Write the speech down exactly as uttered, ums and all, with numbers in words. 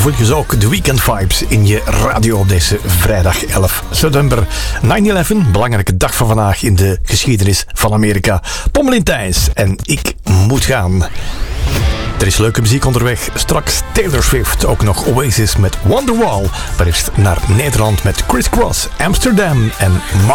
voel je zo ook de weekend vibes in je radio op deze vrijdag elf september. nine eleven, belangrijke dag van vandaag in de geschiedenis van Amerika. Pommelien Thijs en ik moet gaan. Er is leuke muziek onderweg. Straks Taylor Swift, ook nog Oasis met Wonderwall. Maar eerst naar Nederland met Chris Cross, Amsterdam en